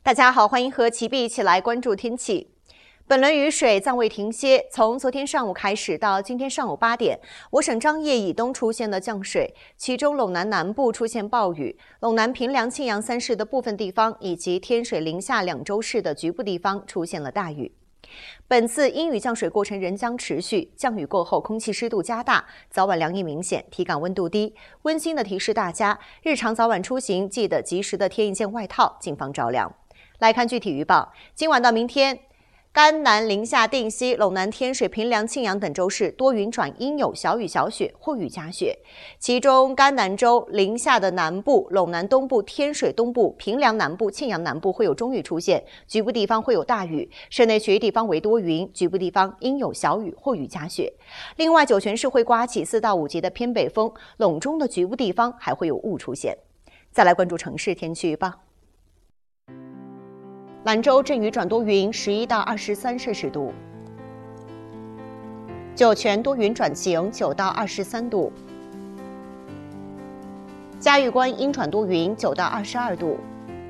大家好，欢迎和齐碧一起来关注天气。本轮雨水暂未停歇，从昨天上午开始到今天上午8点，我省张掖以东出现了降水，其中陇南南部出现暴雨，陇南平凉、庆阳3市的部分地方以及天水、临夏2州市的局部地方出现了大雨。本次阴雨降水过程仍将持续，降雨过后空气湿度加大，早晚凉意明显，体感温度低。温馨的提示大家，日常早晚出行记得及时的添一件外套，谨防着凉。来看具体预报，今晚到明天，甘南、临夏、定西、陇南、天水、平凉、庆阳等州市多云转阴有小雨小雪或雨夹雪，其中甘南州、临夏的南部、陇南东部、天水东部、平凉南部、庆阳南部会有中雨出现，局部地方会有大雨，市内学业地方为多云，局部地方阴有小雨或雨夹雪。另外，酒泉市会刮起4到5级的偏北风，陇中的局部地方还会有雾出现。再来关注城市天气预报。兰州阵雨转多云，11到23摄氏度；酒泉多云转晴，9到23度；嘉峪关阴转多云，9到22度；